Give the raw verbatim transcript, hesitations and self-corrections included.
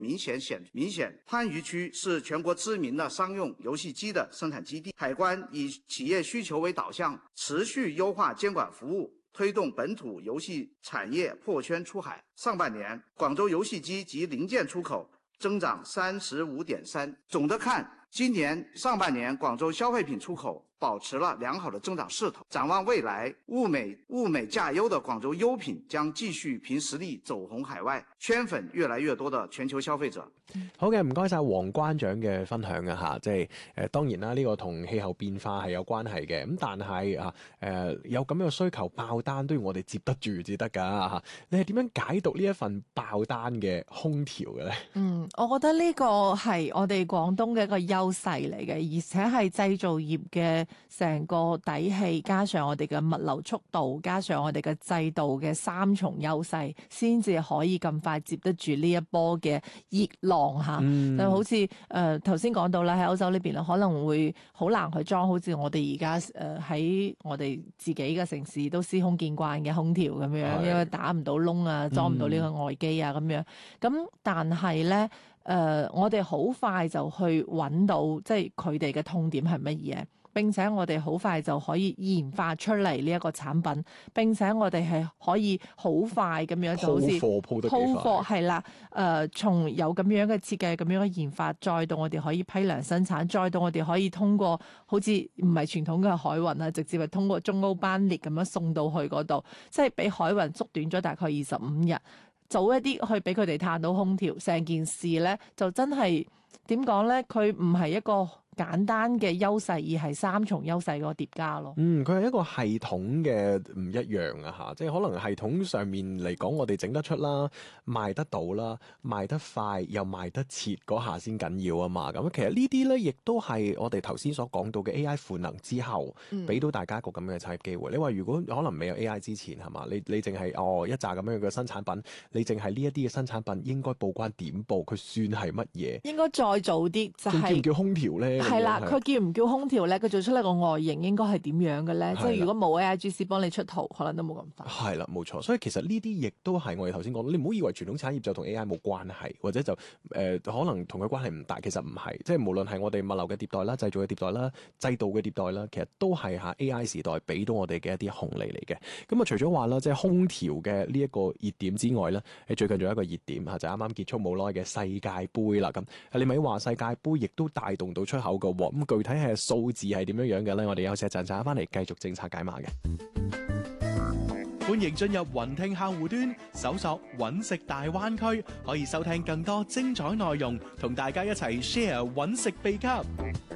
明顯顯明顯。番禺區是全國知名的商用遊戲機的生產基地，海關以企業需求為導向，持續優化監管服務，推動本土遊戲產業破圈出海。上半年，廣州遊戲機及零件出口增長三十五點三。總的看，今年上半年廣州消費品出口保持了良好的增長勢頭。展望未來，物美物美價優的廣州優品將繼續憑實力走紅海外，圈粉越來越多的全球消費者。 好嘅，唔該晒黃關長嘅分享啊吓，即係誒，當然啦，呢、這個同氣候變化係有關係嘅，咁但係啊誒有咁樣嘅需求爆單都要我哋接得住至得噶吓。你係點樣解讀呢一份爆單嘅空調嘅咧？ 嗯，我覺得呢個係我哋廣東嘅一個優勢嚟嘅，而且係製造業嘅成個底氣，加上我哋嘅物流速度，加上我哋嘅制度嘅三重優勢，先至可以咁快接得住呢一波嘅熱浪吓。嗯、就好似誒頭先講到啦，喺歐洲呢邊可能會好難去裝，好似我哋而家誒喺我哋自己嘅城市都司空見慣嘅空調咁樣，因為打唔到窿啊，裝唔到呢個外機啊咁樣。咁但係咧。誒、呃，我哋好快就去揾到，即係佢哋嘅痛點係乜嘢，並且我哋好快就可以研發出嚟呢一個產品，並且我哋係可以好快咁樣就好似鋪貨鋪得幾快，鋪貨係啦。誒、呃，從有咁樣嘅設計、咁樣嘅研發，再到我哋可以批量生產，再到我哋可以通過好似唔係傳統嘅海運啊，直接係通過中歐班列咁樣送到去嗰度，即係比海運縮短咗大概二十五日。早一啲去俾佢哋嘆到空調，成件事咧就真係點講咧？佢唔係一個簡單嘅優勢，而係三重優勢個疊加咯。 嗯，佢係一個系統嘅唔一樣啊吓，即係可能系統上面嚟講，我哋整得出啦，賣得到啦，賣得快又賣得切嗰下先緊要啊嘛。咁其實呢啲咧，亦都係我哋頭先所講到嘅 A I 賦能之後，俾、嗯、到大家一個咁樣嘅產業機會。你話如果可能未有 A I 之前係嘛，你你淨係哦一紮咁樣嘅新產品，你淨係呢一啲嘅新產品應該報關點報？佢算係乜嘢？應該再早啲就係、是、 叫唔叫空調咧？ 係啦，佢叫唔叫空調咧？佢做出嚟個外形應該係點樣嘅咧？即係如果冇 A I G C 幫你出圖，可能都冇咁快。 係啦，冇錯。所以其實呢啲亦都係我哋頭先講，你唔好以為傳統產業就同 A I 冇關係，或者就誒、呃、可能同佢關係唔大。其實唔係，即係無論係我哋物流嘅迭代啦、製造嘅迭代啦、制度嘅迭代啦，其實都係嚇 A I 時代俾到我哋嘅一啲紅利嚟嘅。咁啊，除咗話啦，即係空調嘅呢一個熱點之外咧，喺最近仲有一個熱點嚇，就啱啱結束冇耐嘅世界盃啦。咁你咪話世界盃亦都帶動到出口嘅喎。咁具體係數字係點樣樣嘅咧？我哋休息一陣，陣翻嚟繼續政策解碼嘅。 歡迎進入雲聽客戶端，搜索揾食大灣區，可以收聽更多精彩內容，同大家一齊 share 揾食秘笈。